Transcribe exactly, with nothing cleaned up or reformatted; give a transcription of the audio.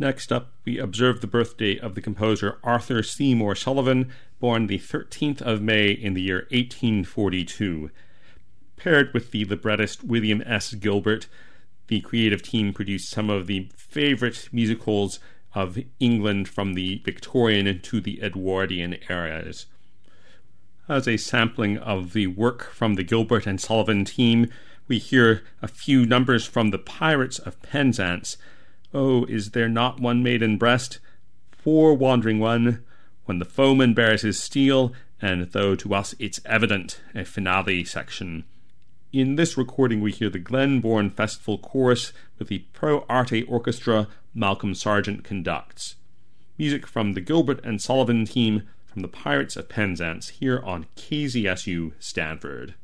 Next up, we observe the birthday of the composer Arthur Seymour Sullivan, born the thirteenth of May in the year eighteen forty-two. Paired with the librettist William S. Gilbert, the creative team produced some of the favorite musicals of England from the Victorian to the Edwardian eras. As a sampling of the work from the Gilbert and Sullivan team, we hear a few numbers from the Pirates of Penzance. Oh, is there not one maiden breast? Poor wandering one, when the foeman bears his steel, and though to us it's evident, a finale section. In this recording we hear the Glenbourne Festival Chorus with the Pro Arte Orchestra Malcolm Sargent conducts. Music from the Gilbert and Sullivan team from the Pirates of Penzance here on K Z S U Stanford.